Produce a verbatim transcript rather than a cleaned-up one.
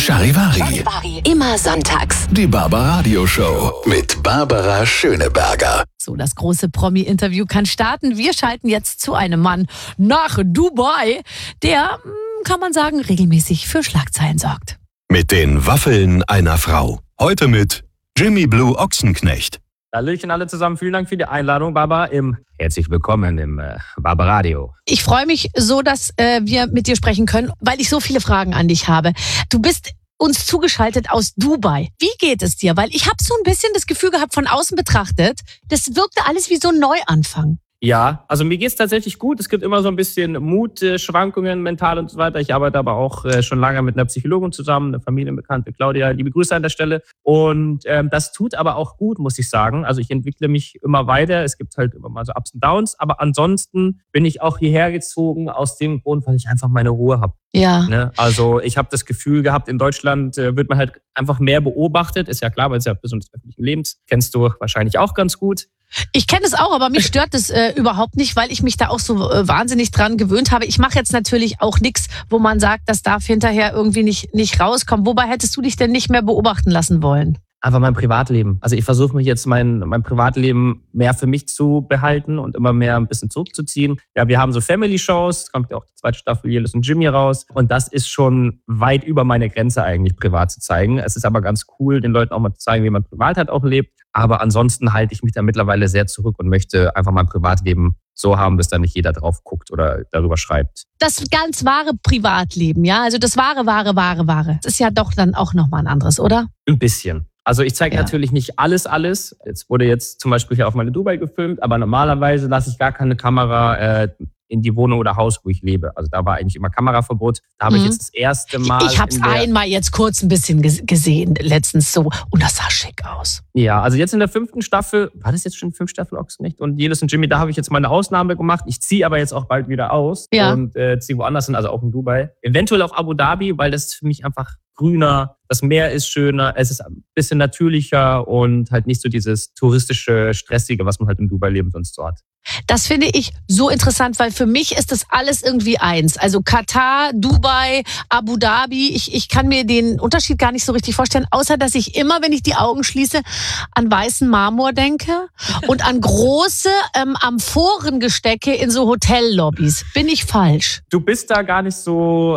Charivari. Immer sonntags. Die Barbaradio Show mit Barbara Schöneberger. So, das große Promi-Interview kann starten. Wir schalten jetzt zu einem Mann nach Dubai, der, kann man sagen, regelmäßig für Schlagzeilen sorgt. Mit den Waffeln einer Frau. Heute mit Jimmy Blue Ochsenknecht. Hallöchen alle zusammen, vielen Dank für die Einladung, Barbara. Im Herzlich willkommen im äh, Barbaradio. Ich freue mich so, dass äh, wir mit dir sprechen können, weil ich so viele Fragen an dich habe. Du bist uns zugeschaltet aus Dubai. Wie geht es dir? Weil ich habe so ein bisschen das Gefühl gehabt, von außen betrachtet, das wirkte alles wie so ein Neuanfang. Ja, also mir geht's tatsächlich gut. Es gibt immer so ein bisschen Mutschwankungen, mental und so weiter. Ich arbeite aber auch äh, schon lange mit einer Psychologin zusammen, eine Familienbekannte, Claudia. Liebe Grüße an der Stelle. Und ähm, das tut aber auch gut, muss ich sagen. Also ich entwickle mich immer weiter. Es gibt halt immer mal so Ups und Downs. Aber ansonsten bin ich auch hierher gezogen aus dem Grund, weil ich einfach meine Ruhe habe. Ja. Ne? Also ich habe das Gefühl gehabt, in Deutschland äh, wird man halt einfach mehr beobachtet. Ist ja klar, weil es ja Person des öffentlichen Lebens. Kennst du wahrscheinlich auch ganz gut. Ich kenne es auch, aber mich stört es äh, überhaupt nicht, weil ich mich da auch so äh, wahnsinnig dran gewöhnt habe. Ich mache jetzt natürlich auch nichts, wo man sagt, das darf hinterher irgendwie nicht, nicht rauskommen. Wobei hättest du dich denn nicht mehr beobachten lassen wollen? Einfach mein Privatleben. Also ich versuche mich jetzt mein, mein Privatleben mehr für mich zu behalten und immer mehr ein bisschen zurückzuziehen. Ja, wir haben so Family-Shows, kommt ja auch die zweite Staffel Jelis und Jimmy raus. Und das ist schon weit über meine Grenze eigentlich, privat zu zeigen. Es ist aber ganz cool, den Leuten auch mal zu zeigen, wie man privat halt auch lebt. Aber ansonsten halte ich mich da mittlerweile sehr zurück und möchte einfach mein Privatleben so haben, bis da nicht jeder drauf guckt oder darüber schreibt. Das ganz wahre Privatleben, ja? Also das wahre, wahre, wahre, wahre. Das ist ja doch dann auch nochmal ein anderes, oder? Ein bisschen. Also ich zeige Ja. natürlich nicht alles, alles. Jetzt wurde jetzt zum Beispiel hier auf meine Dubai gefilmt, aber normalerweise lasse ich gar keine Kamera äh, in die Wohnung oder Haus, wo ich lebe. Also da war eigentlich immer Kameraverbot. Da habe Mhm. ich jetzt das erste Mal... Ich habe es in der- einmal jetzt kurz ein bisschen ges- gesehen, letztens so. Und das sah schick aus. Ja, also jetzt in der fünften Staffel, war das jetzt schon fünf Staffeln Ochsenknecht? Und Jelis und Jimmy, da habe ich jetzt mal eine Ausnahme gemacht. Ich ziehe aber jetzt auch bald wieder aus Ja. und äh, ziehe woanders hin, also auch in Dubai. Eventuell auch Abu Dhabi, weil das ist für mich einfach grüner, das Meer ist schöner, es ist ein bisschen natürlicher und halt nicht so dieses touristische, stressige, was man halt im Dubai-Leben sonst so hat. Das finde ich so interessant, weil für mich ist das alles irgendwie eins. Also Katar, Dubai, Abu Dhabi. Ich, ich kann mir den Unterschied gar nicht so richtig vorstellen, außer dass ich immer, wenn ich die Augen schließe, an weißen Marmor denke und an große ähm, Amphorengestecke in so Hotellobbys. Bin ich falsch? Du bist da gar nicht so